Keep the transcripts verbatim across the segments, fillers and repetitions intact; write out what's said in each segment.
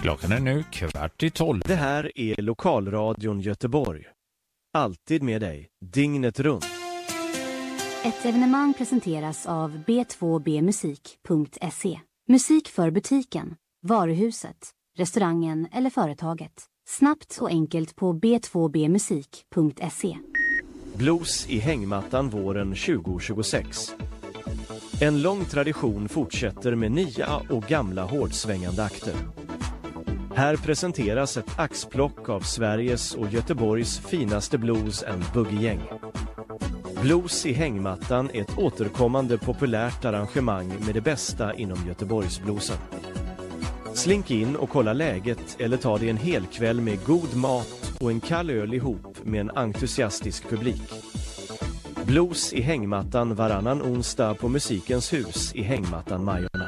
Klockan är nu kvart i tolv. Det här är Lokalradion Göteborg. Alltid med dig, dygnet runt. Ett evenemang presenteras av b två b musik punkt se. Musik för butiken, varuhuset, restaurangen eller företaget. Snabbt och enkelt på b två b musik punkt se. Blues i hängmattan våren tjugo tjugosex. En lång tradition fortsätter med nya och gamla hårdsvängande akter. Här presenteras ett axplock av Sveriges och Göteborgs finaste blues and boogie-gäng. Blues i hängmattan är ett återkommande populärt arrangemang med det bästa inom Göteborgsbluesen. Slink in och kolla läget eller ta dig en hel kväll med god mat och en kall öl ihop med en entusiastisk publik. Blues i hängmattan varannan onsdag på Musikens hus i Hängmattan Majorna.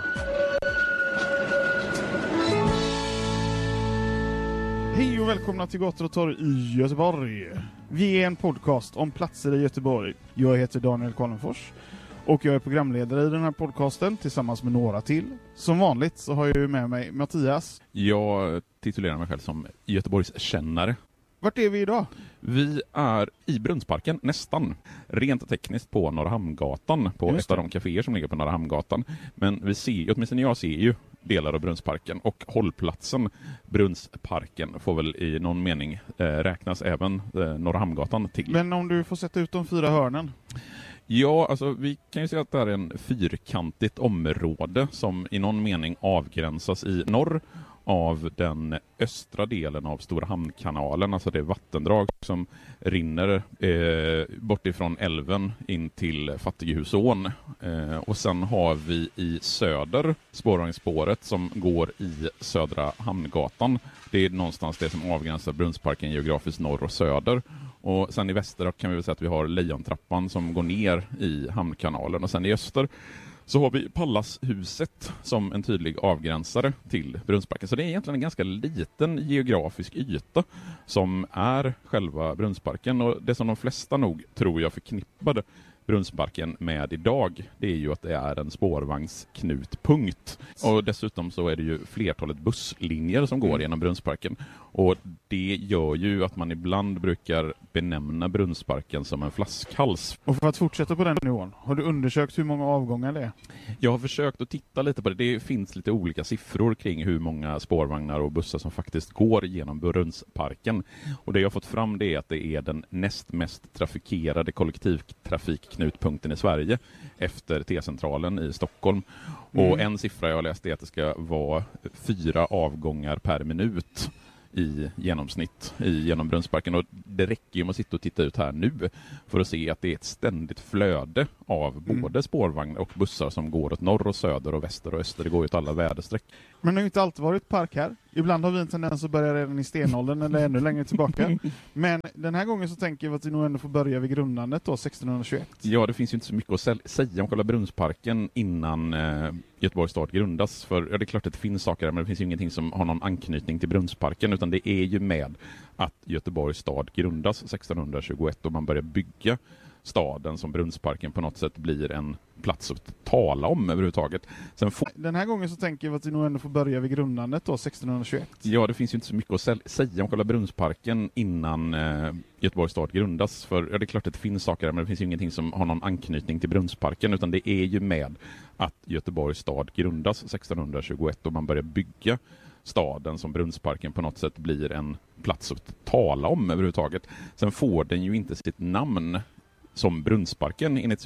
Hej och välkomna till Gator och torg i Göteborg. Vi är en podcast om platser i Göteborg. Jag heter Daniel Karlenfors och jag är programledare i den här podcasten tillsammans med några till. Som vanligt så har jag ju med mig Mattias. Jag titulerar mig själv som Göteborgs kännare. Vart är vi idag? Vi är i Brunnsparken, nästan. Rent tekniskt på Norra Hamngatan, på Just ett av de kaféer som ligger på Norra Hamngatan. Men vi ser, åtminstone jag ser ju delar av Brunnsparken, och hållplatsen Brunnsparken får väl i någon mening eh, räknas även eh, Norra Hamngatan till. Men om du får sätta ut de fyra hörnen. Ja, alltså vi kan ju säga att det är en fyrkantigt område som i någon mening avgränsas i norr av den östra delen av Stora Hamnkanalen, alltså det vattendrag som rinner eh, bort ifrån älven in till Fattighusån. Eh, och sen har vi i söder spårvagnsspåret som går i Södra Hamngatan. Det är någonstans det som avgränsar Brunnsparken geografiskt norr och söder. Och sen i väster kan vi väl säga att vi har Lejontrappan som går ner i Hamnkanalen, och sen i öster så har vi Pallashuset som en tydlig avgränsare till Brunnsparken. Så det är egentligen en ganska liten geografisk yta som är själva Brunnsparken. Och det som de flesta nog tror jag förknippade Brunnsparken med idag, det är ju att det är en spårvagnsknutpunkt. Och dessutom så är det ju flertalet busslinjer som går genom Brunnsparken. Och det gör ju att man ibland brukar benämna Brunnsparken som en flaskhals. Och för att fortsätta på den nivån, har du undersökt hur många avgångar det är? Jag har försökt att titta lite på det. Det finns lite olika siffror kring hur många spårvagnar och bussar som faktiskt går genom Brunnsparken. Och det jag har fått fram det är att det är den näst mest trafikerade kollektivtrafikknutpunkten i Sverige efter T-centralen i Stockholm. Mm. Och en siffra jag har läst är att det ska vara fyra avgångar per minut i genomsnitt i genom Brunnsparken, och det räcker ju med att sitta och titta ut här nu för att se att det är ett ständigt flöde av mm. både spårvagnar och bussar som går åt norr och söder och väster och öster. Det går ju åt alla väderstreck. Men det har inte alltid varit park här. Ibland har vi en tendens att börja redan i stenåldern eller ännu längre tillbaka. Men den här gången så tänker vi att vi nog ändå får börja vid grundandet då, sextonhundratjugoett. Ja, det finns ju inte så mycket att säga om själva Brunnsparken innan eh, Göteborgs stad grundas. För ja, det är klart att det finns saker där, men det finns ju ingenting som har någon anknytning till Brunnsparken, utan det är ju med att Göteborgs stad grundas sextonhundratjugoett och man börjar bygga staden som Brunnsparken på något sätt blir en plats att tala om överhuvudtaget. Sen får... Den här gången så tänker vi att vi nog ändå får börja vid grundandet då, sextonhundratjugoett. Ja, det finns ju inte så mycket att säga om själva Brunnsparken innan eh, Göteborgs stad grundas. För ja, det är klart att det finns saker där, men det finns ju ingenting som har någon anknytning till Brunnsparken, utan det är ju med att Göteborgs stad grundas sextonhundratjugoett och man börjar bygga staden som Brunnsparken på något sätt blir en plats att tala om överhuvudtaget. Sen får den ju inte sitt namn som Brunnsparken initialt.